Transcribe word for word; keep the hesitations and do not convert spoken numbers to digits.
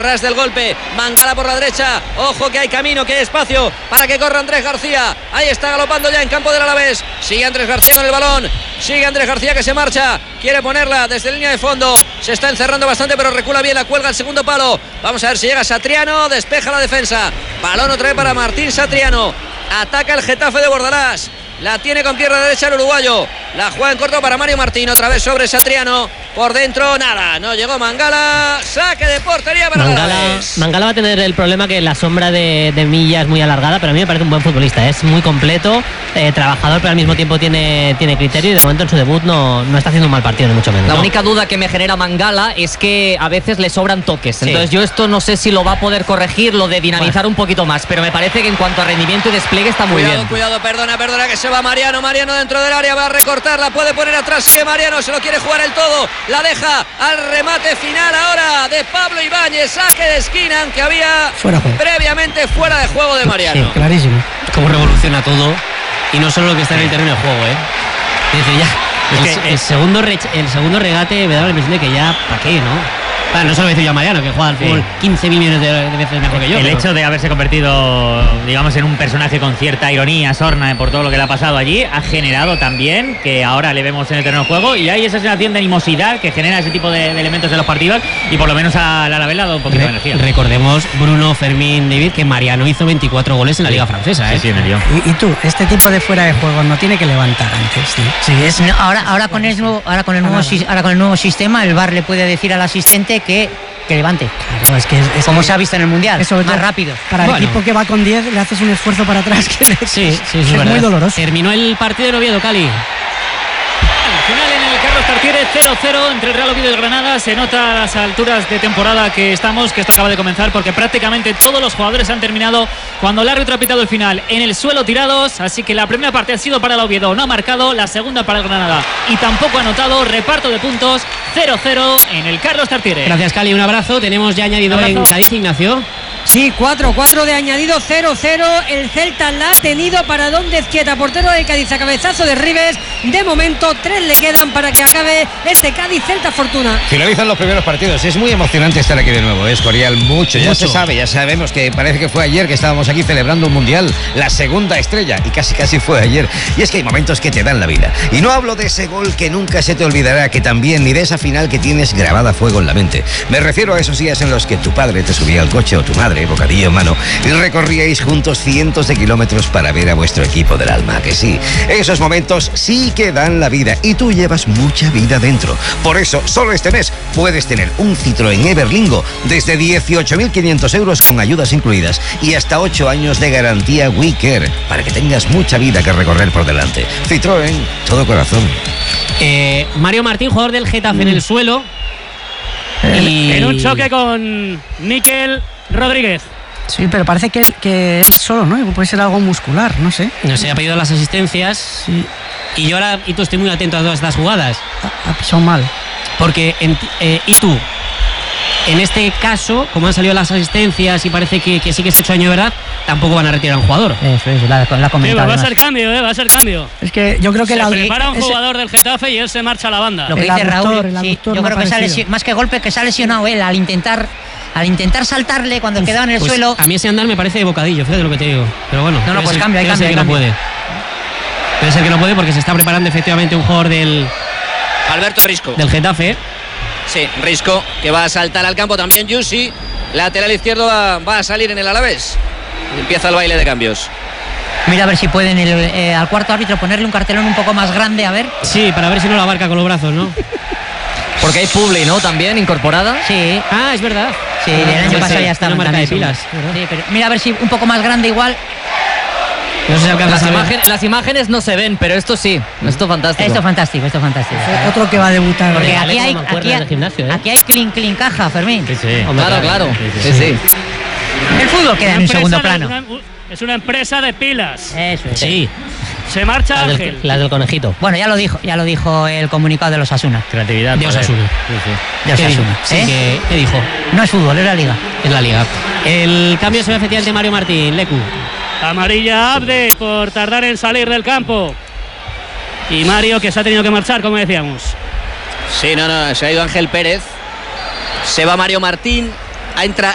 ras del golpe. Mangala por la derecha. Ojo que hay camino, que hay espacio para que corra Andrés García. Ahí está galopando ya en campo del Alavés. Sigue Andrés García con el balón. Sigue Andrés García que se marcha. Quiere ponerla desde línea de fondo. Se está encerrando bastante, pero recula bien. La cuelga el segundo palo. Vamos a ver si llega Satriano. Despeja la defensa. Balón otra vez para Martín Satriano. Ataca el Getafe de Bordalás. La tiene con pierna derecha el uruguayo. La juega en corto para Mario Martín. Otra vez sobre Satriano. Por dentro, nada. No llegó Mangala. Saque de portería para Mangala. Mangala va a tener el problema que la sombra de, de Milla es muy alargada, pero a mí me parece un buen futbolista. Es muy completo, eh, trabajador, pero al mismo tiempo tiene, tiene criterio y de momento en su debut no, no está haciendo un mal partido, ni mucho menos. La no. única duda que me genera Mangala es que a veces le sobran toques. Sí. Entonces yo esto no sé si lo va a poder corregir, lo de dinamizar bueno. un poquito más, pero me parece que en cuanto a rendimiento y despliegue está muy cuidado, bien. Cuidado, perdona, perdona que se va Mariano. Mariano dentro del área va a recortarla, puede poner atrás. Sigue Mariano, se lo quiere jugar el todo. La deja al remate final ahora de Pablo Ibáñez. Saque de esquina, aunque había fuera previamente fuera de juego de Mariano. Sí, clarísimo. Cómo revoluciona todo. Y no solo lo que está en el terreno de juego, ¿eh? Dice ya. Es el, que el, segundo re, el segundo regate me da la impresión de que ya, ¿para qué, no? Bueno, no solo lo he dicho yo a Mariano, que juega al fútbol sí. quince mil millones de, de veces mejor que yo. El pero... hecho de haberse convertido, digamos, en un personaje con cierta ironía, sorna, por todo lo que le ha pasado allí, ha generado también que ahora le vemos en el terreno de juego y hay esa sensación de animosidad que genera ese tipo de, de elementos en los partidos y por lo menos al Alavés le ha dado un poquito Re- de energía. Recordemos, Bruno, Fermín, David, que Mariano hizo veinticuatro goles en la sí. Liga Francesa. ¿eh? Sí, sí, me dio. Y, y tú, este tipo de fuera de juego no tiene que levantar antes. ¿Sí? Sí, es, no, ahora, ahora, con el nuevo, ahora, con el nuevo, ahora con el nuevo sistema, el V A R le puede decir al asistente que que levante. Claro, es que es, es como que, se ha visto en el Mundial, eso, más rápido. Para bueno. el equipo que va con diez le haces un esfuerzo para atrás que le, sí, sí, es, es, es muy doloroso. Terminó el partido de Oviedo, Cali. Al final en el Carlos Tartiere cero cero entre el Real Oviedo y el Granada. Se nota a las alturas de temporada que estamos que esto acaba de comenzar porque prácticamente todos los jugadores han terminado cuando el árbitro ha pitado el final en el suelo tirados, así que la primera parte ha sido para el Oviedo, no ha marcado, la segunda para el Granada y tampoco ha anotado. Reparto de puntos cero cero en el Carlos Tartiere. Gracias, Cali, un abrazo. Tenemos ya añadido en Cádiz, Ignacio. Sí, cuatro cuatro de añadido, cero cero. El Celta la ha tenido para Donde Quieta, portero del Cádiz, a cabezazo de Ribes. De momento, tres le quedan para que acabe este Cádiz Celta Fortuna. Finalizan los primeros partidos. Es muy emocionante estar aquí de nuevo, es Escorial, mucho. Ya mucho. se sabe, ya sabemos que parece que fue ayer que estábamos aquí celebrando un mundial, la segunda estrella, y casi casi fue ayer. Y es que hay momentos que te dan la vida. Y no hablo de ese gol que nunca se te olvidará, que también, ni de esa final que tienes grabada a fuego en la mente. Me refiero a esos días en los que tu padre te subía al coche o tu madre, bocadillo en mano, y recorríais juntos cientos de kilómetros para ver a vuestro equipo del alma, que sí, esos momentos sí que dan la vida y tú llevas mucha vida dentro. Por eso, solo este mes puedes tener un Citroën Everlingo desde dieciocho mil quinientos euros con ayudas incluidas y hasta ocho años de garantía WeCare para que tengas mucha vida que recorrer por delante. Citroën, todo corazón. Eh, Mario Martín, jugador del Getafe, mm. en el suelo. Y... En un choque con Mikel Rodríguez. Sí, pero parece que, que él solo, ¿no? Puede ser algo muscular, no sé. No sé, ha pedido las asistencias. Sí. Y yo ahora, y tú, estoy muy atento a todas estas jugadas. Ha, ha pisado mal. Porque, en, eh, y tú, en este caso, como han salido las asistencias y parece que, que sí que es hecho daño de verdad, tampoco van a retirar a un jugador. Eso es, la, la comentado. Sí, va a ser cambio, eh, va a ser cambio. Es que yo creo que se la, prepara un ese, jugador del Getafe y él se marcha a la banda. Lo que el dice aductor, Raúl, sí, yo creo que se ha lesionado, más que golpe, que se ha lesionado él al intentar al intentar saltarle cuando Uf, quedaba en el pues suelo. A mí ese andar me parece de bocadillo, fíjate lo que te digo. Pero bueno, no, no, pues ser, cambio, hay cambio, cambio. Que no puede. Puede ser que no puede porque se está preparando efectivamente un jugador del Alberto Risco. Del Getafe. Sí, Risco, que va a saltar al campo también. Yusi, lateral izquierdo, va, va a salir en el Alavés. Empieza el baile de cambios. Mira a ver si pueden el, eh, al cuarto árbitro ponerle un cartelón un poco más grande, a ver. Sí, para ver si no la abarca con los brazos, ¿no? Porque hay Publi, ¿no? También incorporada. Sí. Ah, es verdad. Sí, el año sí, pasado sí, ya estaba. Una marca de pilas. Sí, pero mira a ver si un poco más grande igual. No sé si alcanza las, a imagen, las imágenes no se ven, pero esto sí. Esto es fantástico. Esto es fantástico, esto es fantástico. Es otro que va a debutar. Porque aquí hay, aquí, hay, gimnasio, ¿eh? aquí hay clean, clean caja, Fermín. Sí, sí. Hombre, claro, claro. Sí, sí. sí. El fútbol queda en un segundo plano. Es una, es una empresa de pilas. Eso es. Sí. Se marcha la Ángel. Del, la del conejito. Bueno, ya lo dijo, ya lo dijo el comunicado de los Asuna. Creatividad. De Osasuna. Sí, sí. De Osasuna. Sí, ¿Eh? que, ¿qué dijo? No es fútbol, es la liga. Es la liga. El cambio se ve efectivamente Mario Martín, Lecu. Amarilla Abde por tardar en salir del campo. Y Mario, que se ha tenido que marchar, como decíamos. Sí, no, no, se ha ido Ángel Pérez. Se va Mario Martín. Entra